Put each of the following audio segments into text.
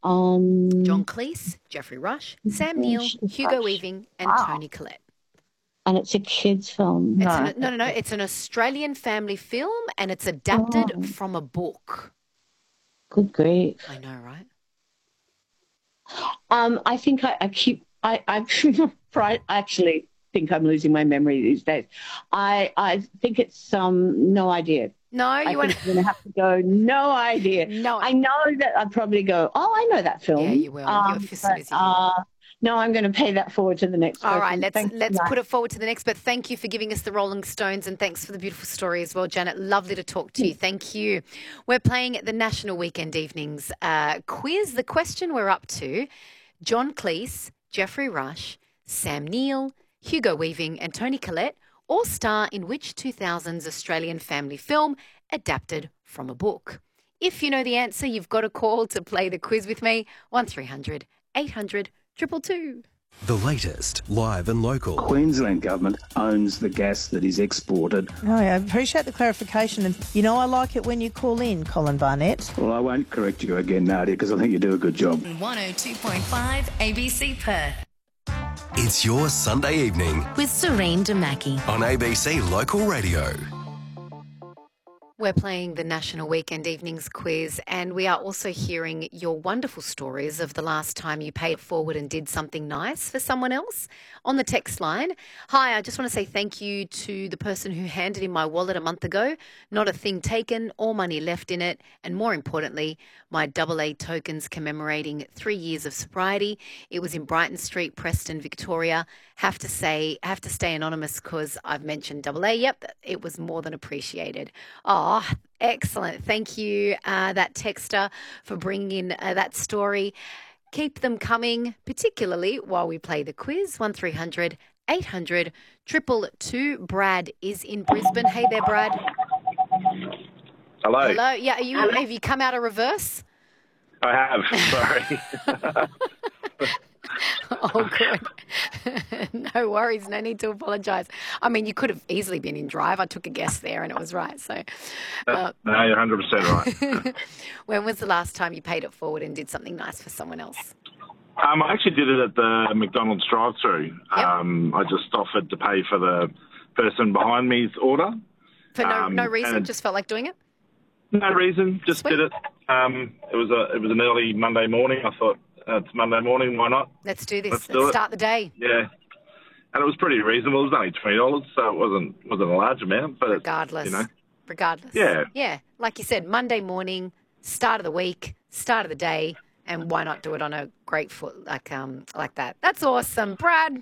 John Cleese, Jeffrey Rush, Sam Neill, Hugo Weaving and Wow. Tony Collette. And it's a kid's film. No. It's an Australian family film and it's adapted Oh, from a book. good grief. I know, right? I think I actually think I'm losing my memory these days. I think it's no idea. No, you I think I'm going to have to go, no idea. No. I know that I'd probably go, oh, I know that film. Yeah, you will. No, I'm going to pay that forward to the next person. All right, let's Thanks, put it forward to the next. But thank you for giving us the Rolling Stones and thanks for the beautiful story as well, Janet. Lovely to talk to you. Thank you. We're playing the National Weekend Evenings quiz. The question we're up to, John Cleese, Jeffrey Rush, Sam Neill, Hugo Weaving and Tony Collette all star in which 2000s Australian family film adapted from a book? If you know the answer, you've got a call to play the quiz with me, 1300 800 222. The latest, live and local. Queensland government owns the gas that is exported. Oh, I appreciate the clarification. And, I like it when you call in, Colin Barnett. Well, I won't correct you again, Nadia, because I think you do a good job. 102.5 ABC Perth. It's your Sunday evening With Serene Demaki. on ABC Local Radio. We're playing the National Weekend Evenings quiz and we are also hearing your wonderful stories of the last time you paid it forward and did something nice for someone else on the text line. Hi, I just want to say thank you to the person who handed in my wallet a month ago. Not a thing taken or money left in it. And more importantly, my AA tokens commemorating 3 years of sobriety. It was in Brighton Street, Preston, Victoria. Have to stay anonymous because I've mentioned AA. Yep, it was more than appreciated. Oh, excellent. Thank you, that texter, for bringing in that story. Keep them coming, particularly while we play the quiz. 1300 800 222. Brad is in Brisbane. Hey there, Brad. Hello. Hello. Yeah, have you come out of reverse? I have. Sorry. Oh, good. No worries. No need to apologise. I mean, you could have easily been in drive. I took a guess there and it was right. So, No, you're 100% right. When was the last time you paid it forward and did something nice for someone else? I actually did it at the McDonald's drive-through. Yep. I just offered to pay for the person behind me's order. For no reason? and Just felt like doing it? No reason, just Sweet. did it. It was an early Monday morning. I thought, it's Monday morning, why not? Let's do this. Let's do Let's it. start the day. Yeah. And it was pretty reasonable. It was only $20, so it wasn't a large amount. But Regardless. Regardless. Yeah. Yeah. Like you said, Monday morning, start of the week, start of the day, and why not do it on a great foot like that? That's awesome, Brad.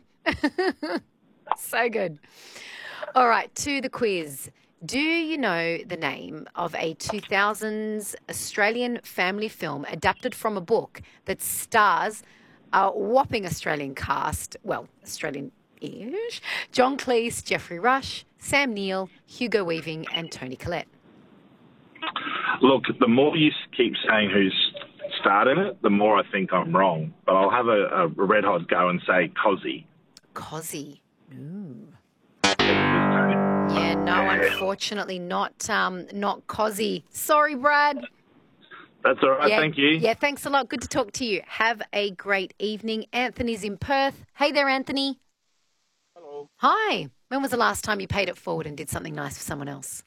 So good. All right, to the quiz. Do you know the name of a 2000s Australian family film adapted from a book that stars a whopping Australian cast, well, Australian-ish, John Cleese, Jeffrey Rush, Sam Neill, Hugo Weaving and Tony Collette? Look, the more you keep saying who's starred in it, the more I think I'm wrong. But I'll have a red hot go and say Cozzy. Cozzy. Ooh. Tony. Yeah, no, unfortunately not Cozzy. Sorry, Brad. That's all right, Yeah, thank you. Yeah, thanks a lot. Good to talk to you. Have a great evening. Anthony's in Perth. Hey there, Anthony. Hello. Hi. When was the last time you paid it forward and did something nice for someone else?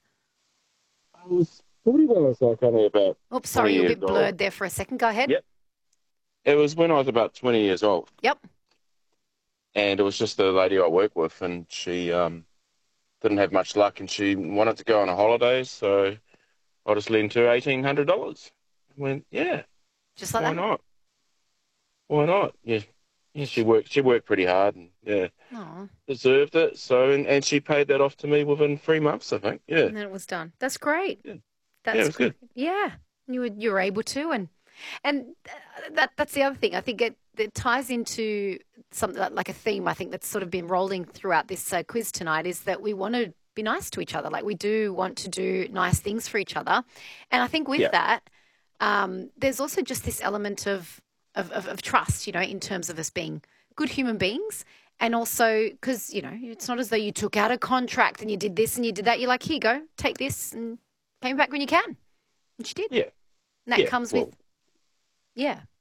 I was probably when I was like only about. Oops, sorry, 20 you're a years bit blurred old. there for a second. Go ahead. Yep. It was when I was about 20 years old, Yep. and it was just the lady I work with, and she didn't have much luck, and she wanted to go on a holiday, so I just lent her $1,800. I went, yeah, Just like why that? not? Why not? Yeah, she worked pretty hard, and yeah, Oh, deserved it. So, and she paid that off to me within 3 months, I think. Yeah, and then it was done. That's great. Yeah. That's Yeah, it was good. Yeah, you were able to, and that's the other thing. I think it ties into something like a theme. I think that's sort of been rolling throughout this quiz tonight is that we want to be nice to each other. Like we do want to do nice things for each other, and I think with that, there's also just this element of trust, in terms of us being good human beings. And also because, it's not as though you took out a contract and you did this and you did that. You're like, here you go, take this and pay me back when you can. And she did. yeah. And that Yeah, comes well- with, yeah.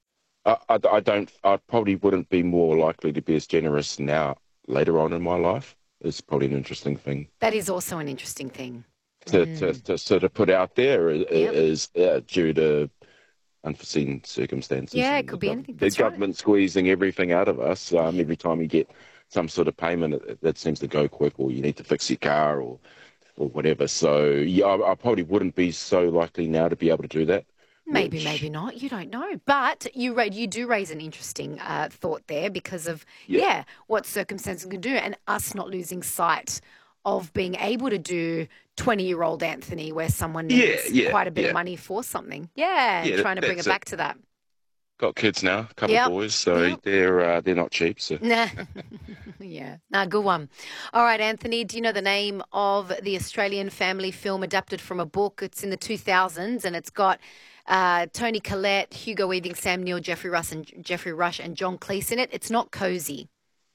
I probably wouldn't be more likely to be as generous now, later on in my life. It's probably an interesting thing That is also an interesting thing. to sort of put out there is due to unforeseen circumstances. Yeah, it and could be anything. The That's right. government squeezing everything out of us. Every time you get some sort of payment, that seems to go quick, or you need to fix your car or whatever. So, yeah, I probably wouldn't be so likely now to be able to do that. Maybe, maybe not. You don't know. But you do raise an interesting thought there because of, what circumstances can do and us not losing sight of being able to do 20-year-old Anthony where someone needs quite a bit of money for something. Trying to bring it back to that. Got kids now, a couple of boys, so they're not cheap. So. Good one. All right, Anthony, do you know the name of the Australian family film adapted from a book? It's in the 2000s and it's got Tony Collette, Hugo Weaving, Sam Neill, Jeffrey Rush and John Cleese in it. It's not Cozy.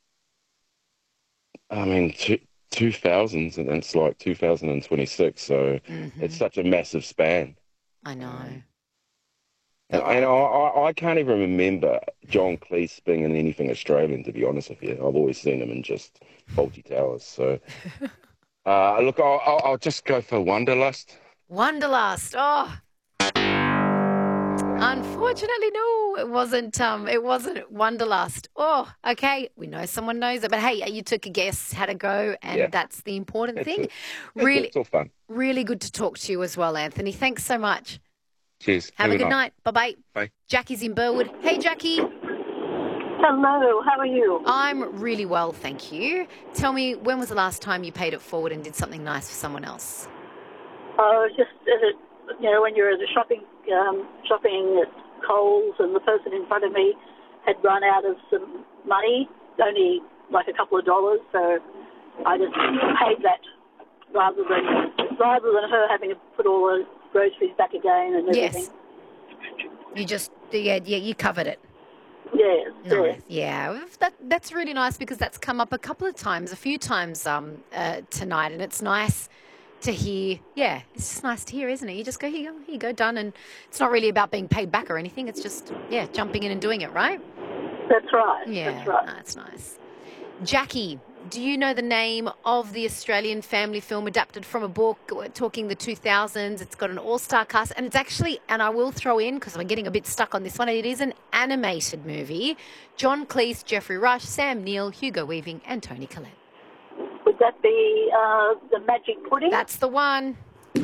I mean, 2000s and it's like 2026, so it's such a massive span. I know. And I can't even remember John Cleese being in anything Australian, to be honest with you. I've always seen him in just Fawlty Towers. So, look, I'll just go for Wanderlust. Wanderlust. Oh. Unfortunately, no, it wasn't. It wasn't Wanderlust. Oh, okay. We know someone knows it, but hey, you took a guess, had a go, and that's the important thing. It's all fun. Really good to talk to you as well, Anthony. Thanks so much. Cheers. Have a good night. Bye-bye. Bye. Jackie's in Burwood. Hey, Jackie. Hello. How are you? I'm really well, thank you. Tell me, when was the last time you paid it forward and did something nice for someone else? Oh, just when you're at the shopping at Coles and the person in front of me had run out of some money, only like a couple of dollars, so I just paid that rather than her having to put all the groceries back again and everything. Yes. You just, you covered it. Yes. Nice. Yeah, that's really nice because that's come up a few times tonight, and it's nice to hear. Yeah, it's just nice to hear, isn't it? You just go, here you go, done, and it's not really about being paid back or anything. It's just, jumping in and doing it, right? That's right. Yeah, that's right. That's nice. Jackie, do you know the name of the Australian family film adapted from a book? We're talking the 2000s. It's got an all-star cast, and it's actually, and I will throw in, because I'm getting a bit stuck on this one, it is an animated movie. John Cleese, Jeffrey Rush, Sam Neill, Hugo Weaving, and Tony Collette. Would that be The Magic Pudding? That's the one.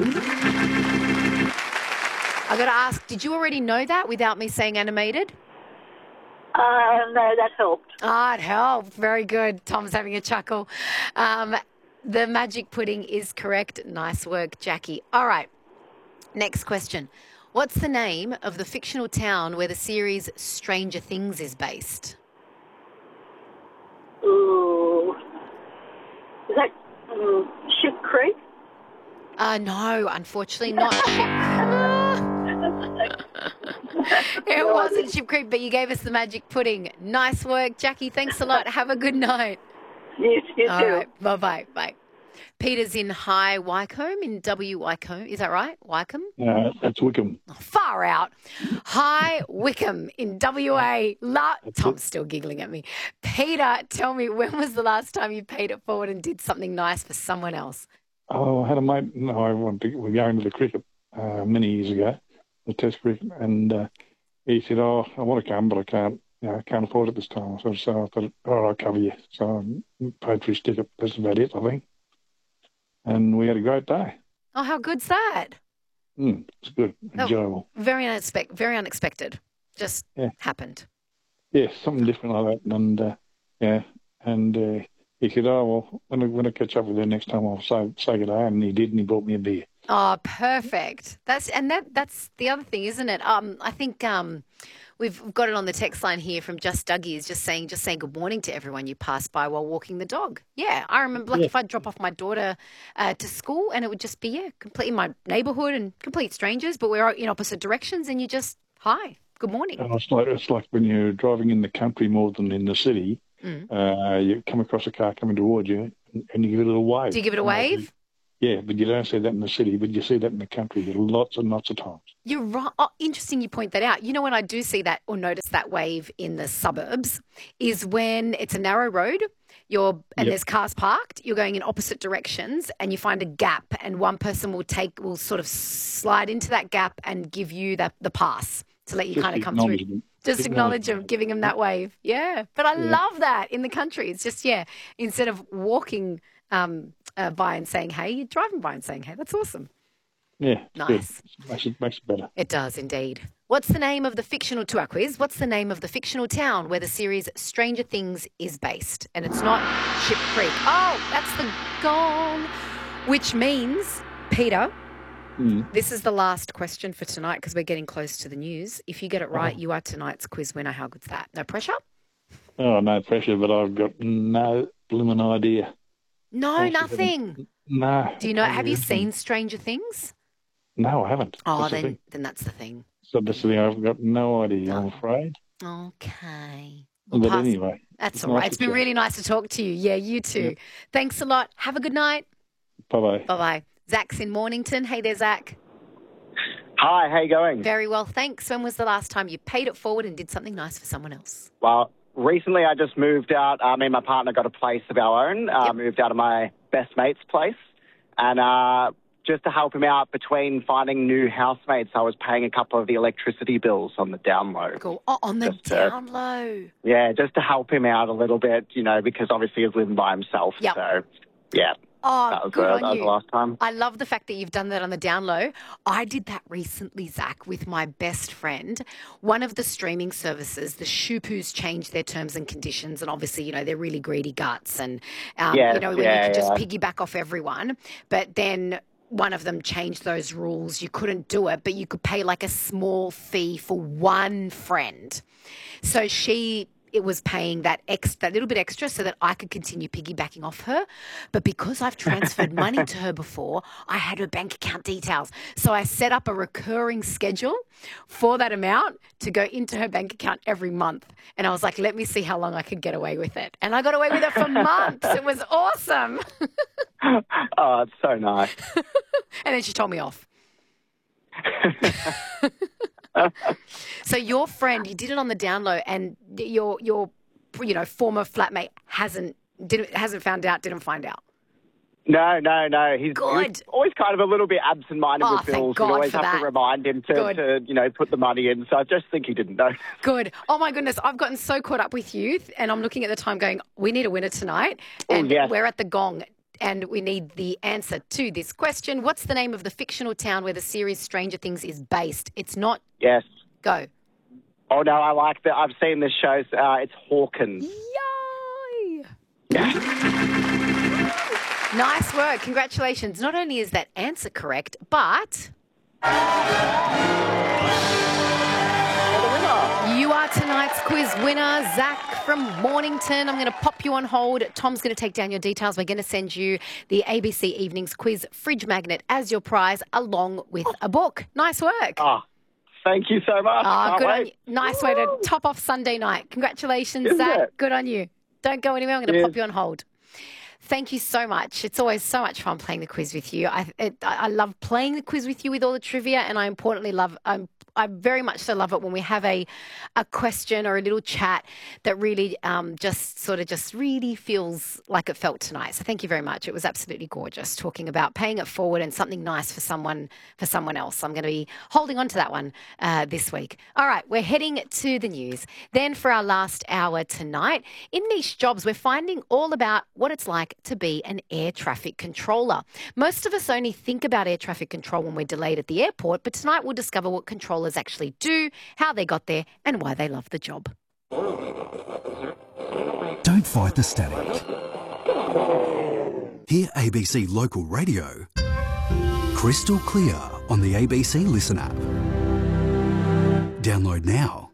I got to ask, did you already know that without me saying animated? No, that helped. It helped. Very good. Tom's having a chuckle. The Magic Pudding is correct. Nice work, Jackie. All right. Next question. What's the name of the fictional town where the series Stranger Things is based? Ooh. Is that Ship Creek? No, unfortunately not. It wasn't Ship Creek, but you gave us the Magic Pudding. Nice work, Jackie. Thanks a lot. Have a good night. You too. All right. Bye-bye. Bye. Peter's in High Wycombe, in W Wycombe. Is that right? Wycombe? No, that's Wickham. Oh, far out. High Wycombe in WA. Tom's still giggling at me. Peter, tell me, when was the last time you paid it forward and did something nice for someone else? Oh, I had a mate. No, we're going to the cricket many years ago, the Test cricket, and he said, "Oh, I want to come, but I can't. I can't afford it this time." So I thought, "All right, I'll cover you." So I paid for his ticket. That's about it, I think. And we had a great day. Oh, how good's that? It's good, enjoyable. Very unexpected. Just happened. Yeah, something different like that. And he said, "Oh, well, when I catch up with you next time, I'll say good day." And he did, and he bought me a beer. Oh, perfect. That's the other thing, isn't it? I think we've got it on the text line here from Just Dougie, is just saying good morning to everyone you pass by while walking the dog. Yeah, I remember if I'd drop off my daughter to school and it would just be, complete in my neighbourhood and complete strangers, but we're in opposite directions and you just, hi, good morning. And it's like when you're driving in the country more than in the city, you come across a car coming towards you and you give it a little wave. Do you give it a wave? Yeah, but you don't see that in the city, but you see that in the country lots and lots of times. You're right. Oh, interesting you point that out. You know, when I do see that or notice that wave in the suburbs is when it's a narrow road, there's cars parked, you're going in opposite directions and you find a gap and one person will sort of slide into that gap and give you the pass to let you kind of come through. Just acknowledge them, giving them that wave. Yeah. But I love that in the country. It's just, instead of walking by and saying, hey, you're driving by and saying, hey, that's awesome. Yeah. Nice. Makes it better. It does indeed. What's the name of the fictional, to our quiz, what's the name of the fictional town where the series Stranger Things is based? And it's not Ship Creek. Oh, that's the gong. Which means, Peter, this is the last question for tonight because we're getting close to the news. If you get it right, you are tonight's quiz winner. How good's that? No pressure? Oh, no pressure, but I've got no blooming idea. No, nothing. No. Do you know, have you seen Stranger Things? No, I haven't. Oh, then that's the thing. So that's the thing. I've got no idea, I'm afraid. Okay. But anyway. That's all right. It's been really nice to talk to you. Yeah, you too. Yep. Thanks a lot. Have a good night. Bye-bye. Bye-bye. Zach's in Mornington. Hey there, Zach. Hi, how you going? Very well, thanks. When was the last time you paid it forward and did something nice for someone else? Well, recently I just moved out. Me and my partner got a place of our own. Moved out of my best mate's place. And just to help him out between finding new housemates, I was paying a couple of the electricity bills on the down low. Cool. Oh, on the down low. Yeah, just to help him out a little bit, because obviously he's living by himself. Yep. So, yeah. Oh, that was the last time. I love the fact that you've done that on the down low. I did that recently, Zach, with my best friend. One of the streaming services, the Shoopoos, changed their terms and conditions, and obviously, they're really greedy guts, and when you could just piggyback off everyone. But then one of them changed those rules. You couldn't do it, but you could pay like a small fee for one friend. So it was paying that little bit extra so that I could continue piggybacking off her. But because I've transferred money to her before, I had her bank account details. So I set up a recurring schedule for that amount to go into her bank account every month. And I was like, let me see how long I could get away with it. And I got away with it for months. It was awesome. Oh, it's so nice. And then she told me off. So your friend, you did it on the down low, and your former flatmate hasn't found out, didn't find out. No. He's always kind of a little bit absent-minded with bills. God we always for have that. to remind him to put the money in. So I just think he didn't know. Good. Oh, my goodness. I've gotten so caught up with you, and I'm looking at the time going, we need a winner tonight. And we're at the gong. And we need the answer to this question. What's the name of the fictional town where the series Stranger Things is based? It's not... Yes. Go. Oh, no, I like that. I've seen this show. It's Hawkins. Yay! Nice work. Congratulations. Not only is that answer correct, but... You are tonight's quiz winner, Zach from Mornington. I'm going to pop you on hold. Tom's going to take down your details. We're going to send you the ABC Evenings Quiz fridge magnet as your prize, along with a book. Nice work. Oh, thank you so much. Good on you. Nice way to top off Sunday night. Congratulations, Zach. Good on you. Don't go anywhere. I'm going to pop you on hold. Thank you so much. It's always so much fun playing the quiz with you. I love playing the quiz with you with all the trivia, and I very much so love it when we have a question or a little chat that really just really feels like it felt tonight. So thank you very much. It was absolutely gorgeous talking about paying it forward and something nice for someone else. I'm going to be holding on to that one this week. All right, we're heading to the news. Then for our last hour tonight, in Niche Jobs, we're finding all about what it's like to be an air traffic controller. Most of us only think about air traffic control when we're delayed at the airport, but tonight we'll discover what controllers actually do, how they got there, and why they love the job. Don't fight the static. Hear ABC Local Radio crystal clear on the ABC Listen app. Download now.